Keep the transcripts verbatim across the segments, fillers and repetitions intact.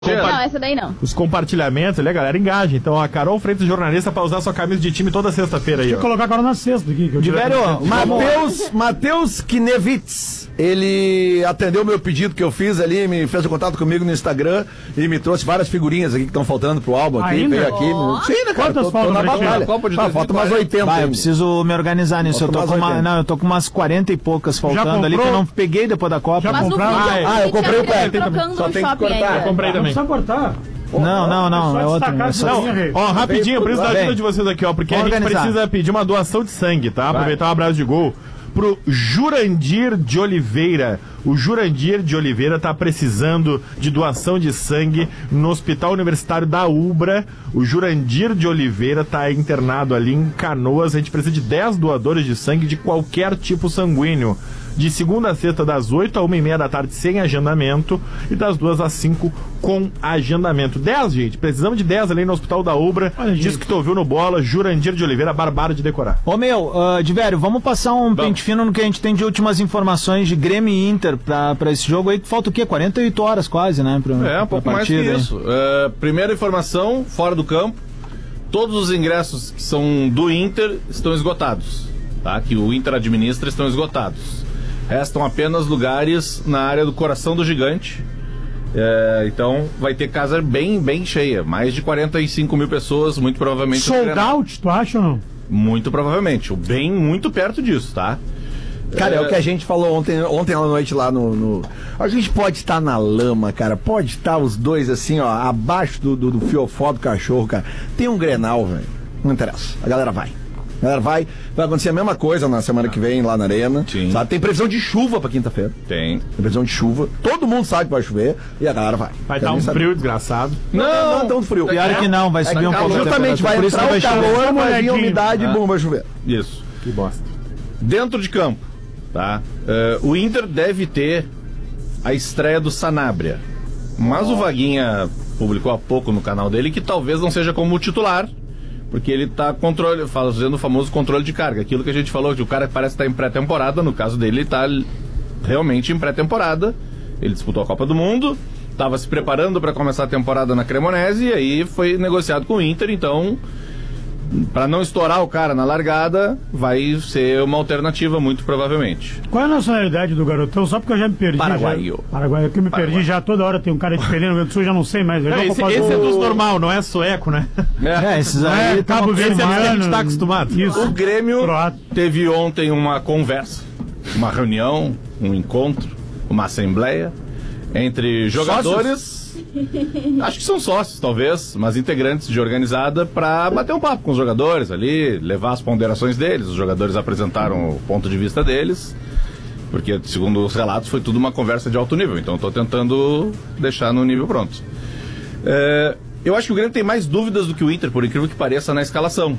Compa- não, essa daí não. Os compartilhamentos ali, a galera engaja. Então a Carol Freitas, jornalista, pra usar sua camisa de time toda sexta-feira aí. Deixa eu colocar agora na sexta aqui. Que eu de velho, Matheus, Matheus Kinevitz. Ele atendeu o meu pedido que eu fiz ali, me fez o contato comigo no Instagram e me trouxe várias figurinhas aqui que estão faltando pro álbum aqui. Ainda? Veio aqui. Oh. Sim, né, cara? Quantas tô, faltam tô na batalha. Ah, falta umas oitenta. Vai, eu preciso me organizar nisso. Eu tô, com uma, não, eu tô com umas quarenta e poucas faltando ali que eu não peguei depois da Copa. Já compraram? Ah, é. ah, eu comprei o pé. Só tem que cortar. Eu comprei também. Não precisa cortar. Não, não, não, é outro. Não, ó, rapidinho, eu preciso da ajuda de vocês aqui, ó, porque a gente precisa pedir uma doação de sangue, tá? Aproveitar um abraço de gol pro Jurandir de Oliveira. O Jurandir de Oliveira tá precisando de doação de sangue no Hospital Universitário da Ubra. O Jurandir de Oliveira tá internado ali em Canoas. A gente precisa de dez doadores de sangue de qualquer tipo sanguíneo. De segunda a sexta, das oito a uma e meia da tarde, sem agendamento. E das duas às cinco, com agendamento. dez, gente. Precisamos de dez ali no Hospital da Ubra. Olha, diz que tu ouviu no Bola. Jurandir de Oliveira, barbaro de decorar. Ô, meu, uh, de velho, vamos passar um vamos. pente fino no que a gente tem de últimas informações de Grêmio e Inter pra, pra esse jogo aí. Falta o quê? quarenta e oito horas quase, né? Pra, é, um pouco mais que isso. Uh, primeira informação, fora do campo. Todos os ingressos que são do Inter estão esgotados. Tá? Que o Inter administra estão esgotados. Restam apenas lugares na área do Coração do Gigante. É, então vai ter casa bem, bem cheia. Mais de quarenta e cinco mil pessoas, muito provavelmente. Sold out, tu acha ou não? Muito provavelmente. Bem, muito perto disso, tá? Cara, é, é o que a gente falou ontem, ontem à noite lá no, no... A gente pode estar na lama, cara. Pode estar os dois assim, ó, abaixo do, do, do fiofó do cachorro, cara. Tem um Grenal, velho. Não interessa. A galera vai. A galera vai, vai acontecer a mesma coisa na semana que vem lá na Arena. Sim. Sabe? Tem previsão de chuva pra quinta-feira. Tem. Tem previsão de chuva. Todo mundo sabe que vai chover e a galera vai. Vai estar um sabe. frio desgraçado. Não, não, não é tão frio. Pior que não, vai subir é um pouco. Justamente, vai entrar o calor, vai vir a umidade e ah. bum, vai chover. Isso. Que bosta. Dentro de campo, tá? Uh, o Inter deve ter a estreia do Sanabria. Mas oh. o Vaguinha publicou há pouco no canal dele que talvez não seja como titular. Porque ele está controle, fazendo o famoso controle de carga. Aquilo que a gente falou, que o cara parece estar em pré-temporada, no caso dele, ele está realmente em pré-temporada. Ele disputou a Copa do Mundo, estava se preparando para começar a temporada na Cremonese, e aí foi negociado com o Inter, então, para não estourar o cara na largada, vai ser uma alternativa, muito provavelmente. Qual é a nacionalidade do garotão? Só porque eu já me perdi. Paraguaio. Já. Paraguaio, que eu me Paraguaio. perdi já toda hora, tem um cara diferente no Rio Grande do Sul, já não sei mais. É, esse esse é dos normal, não é sueco, né? É, é esses aí é, Cabo Verde, esse é que a gente tá acostumado. Isso. O Grêmio Croata. teve ontem uma conversa, uma reunião, um encontro, uma assembleia entre jogadores... Sócios? Acho que são sócios, talvez, mas integrantes de organizada, para bater um papo com os jogadores ali, levar as ponderações deles. Os jogadores apresentaram o ponto de vista deles, porque, segundo os relatos, foi tudo uma conversa de alto nível. Então, estou tentando deixar no nível pronto. É, eu acho que o Grêmio tem mais dúvidas do que o Inter, por incrível que pareça, na escalação.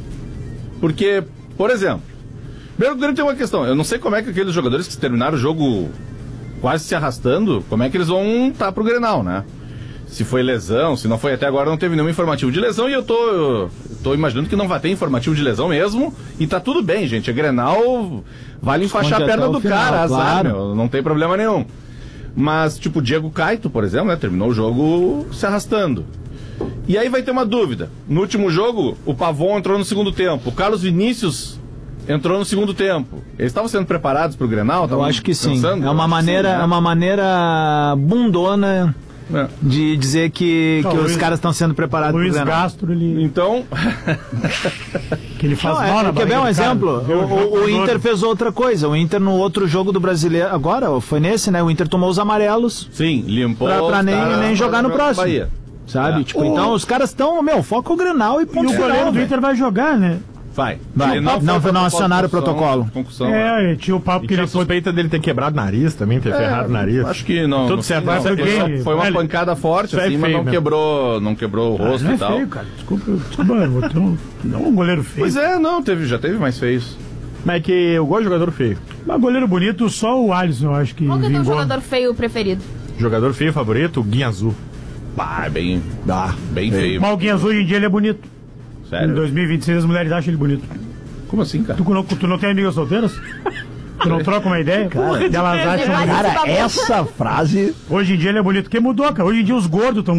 Porque, por exemplo, primeiro o Grêmio tem uma questão. Eu não sei como é que aqueles jogadores que terminaram o jogo quase se arrastando, como é que eles vão estar pro Grenal, né? Se foi lesão, se não foi, até agora não teve nenhum informativo de lesão, e eu tô, eu tô imaginando que não vai ter informativo de lesão mesmo, e tá tudo bem, gente, é Grenal, vale enfaixar a perna do final, cara, azar, claro. Meu, não tem problema nenhum. Mas, tipo, o Diego Caito, por exemplo, né, terminou o jogo se arrastando. E aí vai ter uma dúvida. No último jogo, o Pavon entrou no segundo tempo, o Carlos Vinícius entrou no segundo tempo. Eles estavam sendo preparados pro Grenal? Eu acho que sim. É uma maneira, sim, né? É uma maneira bundona é. de dizer que, não, que Luiz, os caras estão sendo preparados Luiz pro Grenal. Gastro, ele... Então... que ele faz não, mal é, na quer ver um exemplo? O, o, o Inter fez outra coisa. O Inter no outro jogo do Brasileiro, agora, foi nesse, né? O Inter tomou os amarelos. Sim, limpou. Pra, pra nem, cara, nem jogar no próximo. Bahia. Sabe? É. Tipo, o... então os caras estão, meu, foco o Grenal e ponto E o goleiro do véio. Inter vai jogar, né? Vai. Vai. Não, não, não acionaram o protocolo. É, tinha o papo e que tinha ele suspeita dele ter quebrado o nariz também, ter é, ferrado o nariz. Acho que não. Tudo não, certo. Não, Foi, foi, foi uma pancada forte, assim, mas não quebrou, não quebrou o rosto ah, não é e tal. Feio, cara. Desculpa, desculpa, um, não um goleiro feio. Pois é, não, teve, já teve mais feios. Mas é que eu gosto de jogador feio. Mas goleiro bonito, só o Alisson, eu acho que. Qual que é o teu vingou. jogador feio preferido? Jogador feio favorito, o Guinha Azul. Bah, é bem, ah, bem feio. Mas o Guinha Azul hoje em dia ele é bonito. Sério? Em dois mil e vinte e seis as mulheres acham ele bonito. Como assim, cara? Tu, tu não tem amigas solteiras? Tu não troca uma ideia? Cara, elas acham. Cara, essa frase. Hoje em dia ele é bonito. Porque mudou, cara. Hoje em dia os gordos estão